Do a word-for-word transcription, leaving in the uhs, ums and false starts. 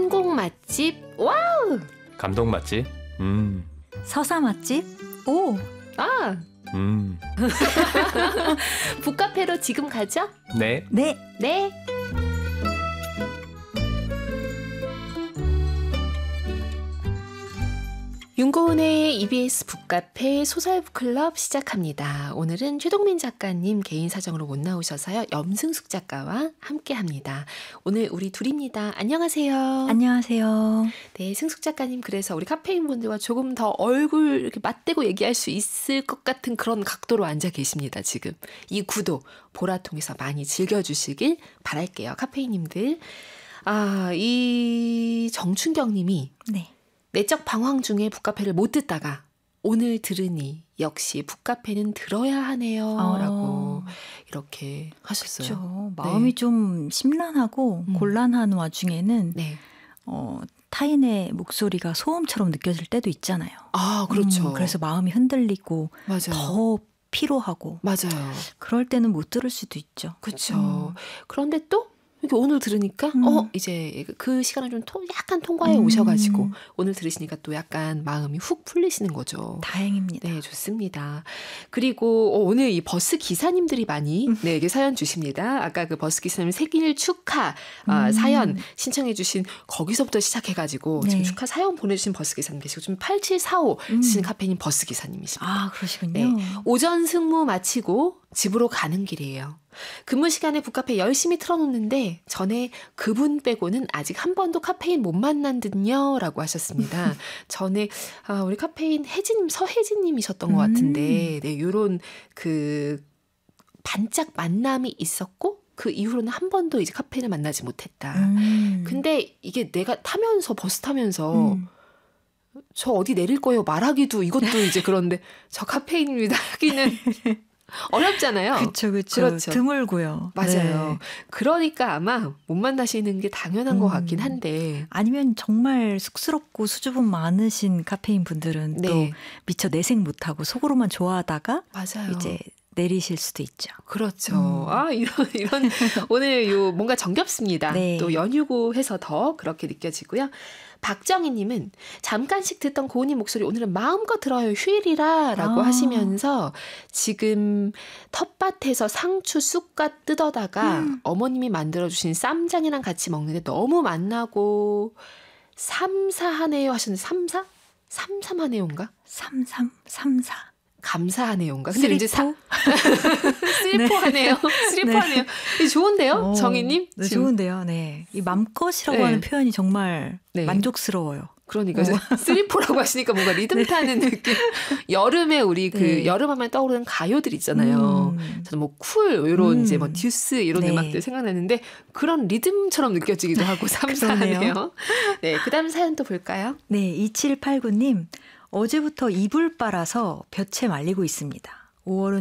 선곡 맛집 와우. 감동 맛집 음. 서사 맛집 오. 아. 음. 북카페로 지금 가죠? 네. 네. 네. 윤고은의 이비에스 북카페 소설북클럽 시작합니다. 오늘은 최동민 작가님 개인 사정으로 못 나오셔서요. 염승숙 작가와 함께합니다. 오늘 우리 둘입니다. 안녕하세요. 안녕하세요. 네, 승숙 작가님 그래서 우리 카페인 분들과 조금 더 얼굴 이렇게 맞대고 얘기할 수 있을 것 같은 그런 각도로 앉아 계십니다. 지금 이 구도 보라 통해서 많이 즐겨주시길 바랄게요. 카페인님들. 아, 이 정춘경님이 네. 내적 방황 중에 북카페를 못 듣다가 오늘 들으니 역시 북카페는 들어야 하네요. 어. 라고 이렇게 하셨어요. 그렇죠. 마음이 네. 좀 심란하고 음. 곤란한 와중에는 네. 어, 타인의 목소리가 소음처럼 느껴질 때도 있잖아요. 아, 그렇죠. 음, 그래서 마음이 흔들리고 맞아요. 더 피로하고 맞아요. 그럴 때는 못 들을 수도 있죠. 그렇죠. 음. 그런데 또 이렇게 오늘 들으니까 음. 어 이제 그 시간을 좀 토, 약간 통과해 음. 오셔가지고 오늘 들으시니까 또 약간 마음이 훅 풀리시는 거죠. 다행입니다. 네, 좋습니다. 그리고 어, 오늘 이 버스 기사님들이 많이 음. 네, 이게 사연 주십니다. 아까 그 버스 기사님 생일 축하 음. 어, 사연 신청해 주신 거기서부터 시작해가지고 네. 지금 축하 사연 보내주신 버스 기사님 계시고 지금 팔칠사오 음. 쓰시는 카페인 버스 기사님이십니다. 아, 그러시군요. 네, 오전 승무 마치고 집으로 가는 길이에요. 근무 시간에 북카페 열심히 틀어놓는데 전에 그분 빼고는 아직 한 번도 카페인 못 만난 듯요 라고 하셨습니다. 전에 아, 우리 카페인 혜진님 서혜진님이셨던 음. 것 같은데 네, 요런 그 반짝 만남이 있었고 그 이후로는 한 번도 이제 카페인을 만나지 못했다. 음. 근데 이게 내가 타면서 버스 타면서 음. 저 어디 내릴 거예요 말하기도 이것도 이제 그런데 저 카페인입니다 하기는 어렵잖아요. 그렇죠, 그렇죠. 드물고요. 맞아요. 네. 그러니까 아마 못 만나시는 게 당연한 음. 것 같긴 한데. 아니면 정말 쑥스럽고 수줍음 많으신 카페인 분들은 네. 또 미처 내색 못하고 속으로만 좋아하다가 맞아요. 이제 내리실 수도 있죠. 그렇죠. 음. 아, 이런, 이런, 오늘 요 뭔가 정겹습니다. 네. 또 연휴고 해서 더 그렇게 느껴지고요. 박정희님은 잠깐씩 듣던 고은이 목소리 오늘은 마음껏 들어요. 휴일이라 라고 아. 하시면서 지금 텃밭에서 상추 쑥갓 뜯어다가 음. 어머님이 만들어주신 쌈장이랑 같이 먹는데 너무 맛나고 삼사하네요 하셨는데 삼사? 삼삼하네요인가? 삼삼, 삼사. 감사하네요인가? 근데 왠지 사 쓰리포하네요. 쓰리포하네요. 네. 좋은데요? 어, 정희님? 네, 좋은데요. 네. 이 맘껏이라고 네. 하는 표현이 정말 네. 만족스러워요. 그러니까 어. 쓰리포라고 하시니까 뭔가 리듬 네. 타는 느낌. 여름에 우리 그 네. 여름하면 떠오르는 가요들 있잖아요. 음. 저는 뭐 쿨 이런 음. 이제 뭐 듀스 이런 네. 음악들 생각나는데 그런 리듬처럼 느껴지기도 하고 삼사하네요. 네, 그다음 사연 또 볼까요? 네, 이칠팔구 님. 어제부터 이불 빨아서 볕에 말리고 있습니다. 오월은